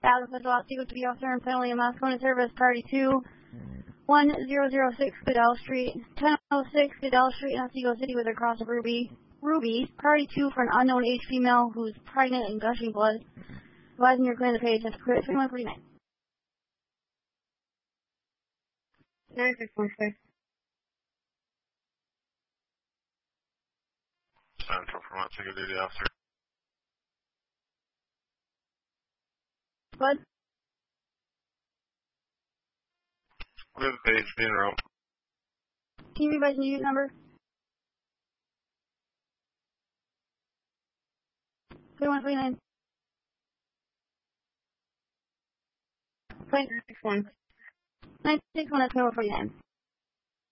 Alpha Central Eagle to the officer and penalty in Moscone service, party 2, 1006 Goodell Street, 1006 Goodell Street in Otsego City with a cross of Ruby, party 2 for an unknown age female who's pregnant and gushing blood. Advising your claim to page, that's clear, 2149. 9616. Central from Otsego Duty Officer. What? Clear the page, be in row. Can you revise the unit number? 2149. 961. 961, that's 2149.